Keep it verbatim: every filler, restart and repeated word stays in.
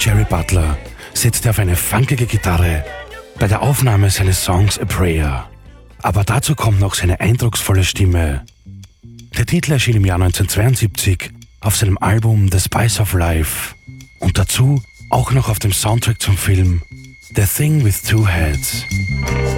Jerry Butler setzte auf eine funkige Gitarre bei der Aufnahme seines Songs A Prayer. Aber dazu kommt noch seine eindrucksvolle Stimme. Der Titel erschien im Jahr neunzehnhundertzweiundsiebzig auf seinem Album The Spice of Life und dazu auch noch auf dem Soundtrack zum Film The Thing with Two Heads.